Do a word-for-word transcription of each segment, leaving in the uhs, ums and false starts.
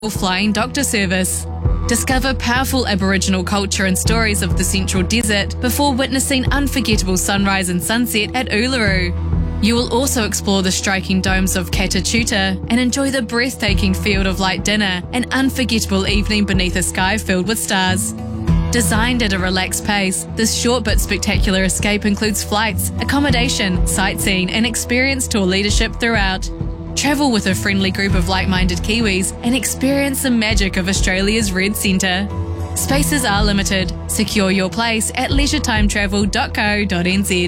Flying Doctor Service. Discover powerful Aboriginal culture and stories of the Central Desert before witnessing unforgettable sunrise and sunset at Uluru. You will also explore the striking domes of Katachuta and enjoy the breathtaking Field of Light dinner, an unforgettable evening beneath a sky filled with stars. Designed at a relaxed pace, this short but spectacular escape includes flights, accommodation, sightseeing and experienced tour leadership throughout. Travel with a friendly group of like-minded Kiwis and experience the magic of Australia's Red Centre. Spaces are limited. Secure your place at leisure time travel dot co dot n z.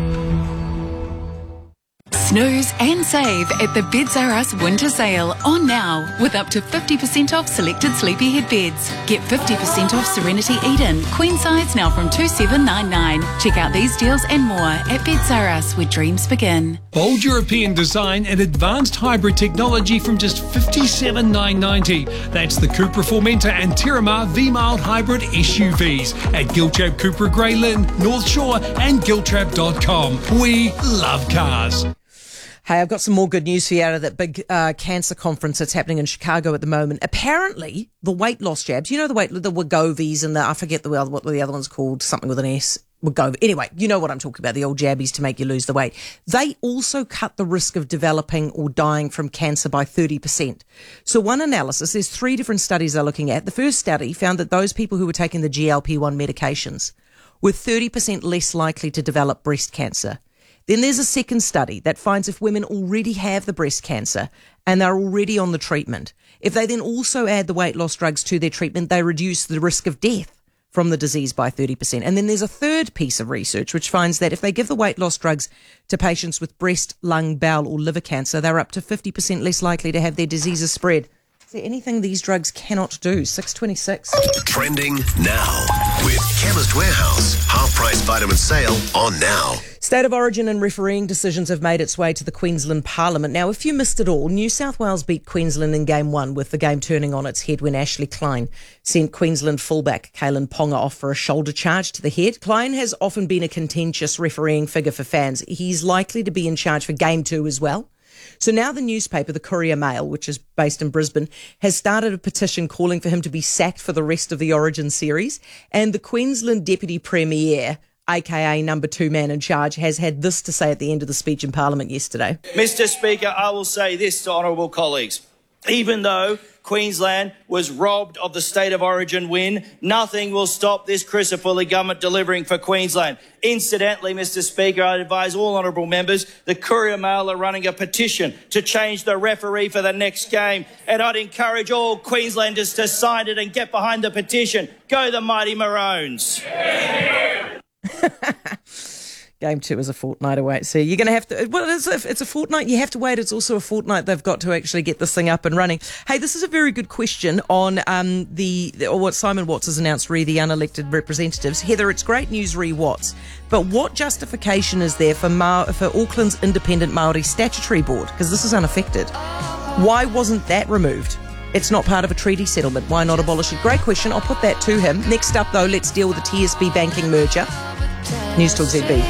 Snooze and save at the Beds R Us winter sale on now with up to fifty percent off selected sleepyhead beds. Get fifty percent off Serenity Eden, queen size now from two thousand seven hundred ninety-nine dollars. Check out these deals and more at Beds R Us, where dreams begin. Bold European design and advanced hybrid technology from just fifty-seven thousand nine hundred ninety dollars. That's the Cupra Formentor and Terramar V-Mild Hybrid S U Vs at Giltrap Cupra Grey Lynn, North Shore and giltrap dot com. We love cars. Hey, I've got some more good news for you out of that big uh, cancer conference that's happening in Chicago at the moment. Apparently, the weight loss jabs, you know the weight, the Wegovy's and the, I forget the what the other one's called, something with an S. Wegovy. Anyway, you know what I'm talking about, the old jabbies to make you lose the weight. They also cut the risk of developing or dying from cancer by thirty percent. So one analysis, there's three different studies they're looking at. The first study found that those people who were taking the G L P one medications were thirty percent less likely to develop breast cancer. Then there's a second study that finds if women already have the breast cancer and they're already on the treatment, if they then also add the weight loss drugs to their treatment, they reduce the risk of death from the disease by thirty percent. And then there's a third piece of research which finds that if they give the weight loss drugs to patients with breast, lung, bowel or liver cancer, they're up to fifty percent less likely to have their diseases spread. Is there anything these drugs cannot do? six twenty-six. Trending now with Chemist Warehouse. Half price vitamin sale on now. State of origin and refereeing decisions have made its way to the Queensland Parliament. Now, if you missed it all, New South Wales beat Queensland in game one, with the game turning on its head when Ashley Klein sent Queensland fullback Kalen Ponga off for a shoulder charge to the head. Klein has often been a contentious refereeing figure for fans. He's likely to be in charge for game two as well. So now the newspaper, the Courier Mail, which is based in Brisbane, has started a petition calling for him to be sacked for the rest of the Origin series. And the Queensland Deputy Premier, aka number two man in charge, has had this to say at the end of the speech in Parliament yesterday. Mister Speaker, I will say this to honourable colleagues. Even though Queensland was robbed of the State of Origin win, nothing will stop this Crisafulli government delivering for Queensland. Incidentally, Mister Speaker, I advise all honourable members, the Courier Mail are running a petition to change the referee for the next game, and I'd encourage all Queenslanders to sign it and get behind the petition. Go the mighty Maroons. Game two is a fortnight away. So you're going to have to, well, it's a, it's a fortnight. You have to wait. It's also a fortnight they've got to actually get this thing up and running. Hey, this is a very good question on um, the, or what Simon Watts has announced, re the unelected representatives. Heather, it's great news, re Watts, but what justification is there for, Ma- for Auckland's Independent Māori Statutory Board? Because this is unaffected. Why wasn't that removed? It's not part of a treaty settlement. Why not abolish it? Great question. I'll put that to him. Next up, though, let's deal with the T S B banking merger. News Talk Z B.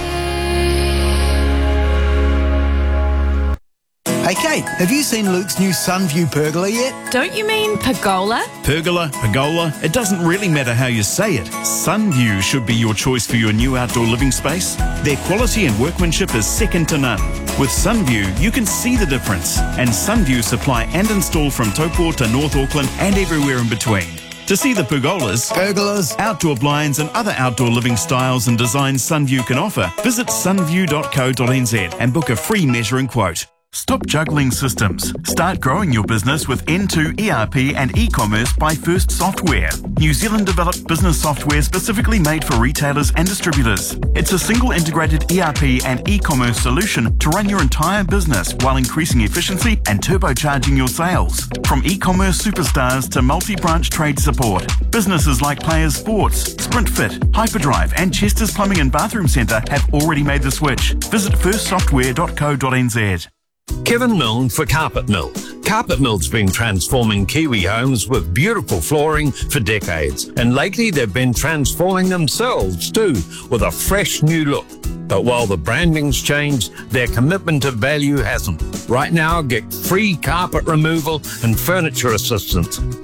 Hey Kate, have you seen Luke's new Sunview pergola yet? Don't you mean pergola? Pergola, pergola, it doesn't really matter how you say it. Sunview should be your choice for your new outdoor living space. Their quality and workmanship is second to none. With Sunview, you can see the difference. And Sunview supply and install from Taupo to North Auckland and everywhere in between. To see the pergolas, pergolas, outdoor blinds and other outdoor living styles and designs Sunview can offer, visit sunview dot co dot n z and book a free measuring quote. Stop juggling systems. Start growing your business with N two E R P and e-commerce by First Software. New Zealand developed business software specifically made for retailers and distributors. It's a single integrated E R P and e-commerce solution to run your entire business while increasing efficiency and turbocharging your sales. From e-commerce superstars to multi-branch trade support, businesses like Players Sports, SprintFit, Hyperdrive and Chester's Plumbing and Bathroom Centre have already made the switch. Visit first software dot co dot n z. Kevin Milne for Carpet Mill. Carpet Mill's been transforming Kiwi homes with beautiful flooring for decades, and lately they've been transforming themselves too with a fresh new look. But while the branding's changed, their commitment to value hasn't. Right now, get free carpet removal and furniture assistance.